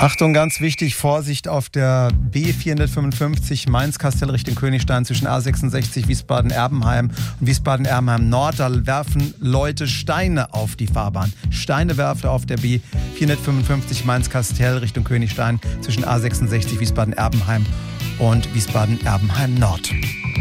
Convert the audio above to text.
Achtung, ganz wichtig, Vorsicht auf der B455 Mainz-Kastell Richtung Königstein zwischen A66 Wiesbaden-Erbenheim und Wiesbaden-Erbenheim Nord. Da werfen Leute Steine auf die Fahrbahn. Steine werft auf der B455 Mainz-Kastell Richtung Königstein zwischen A66 Wiesbaden-Erbenheim und Wiesbaden-Erbenheim Nord.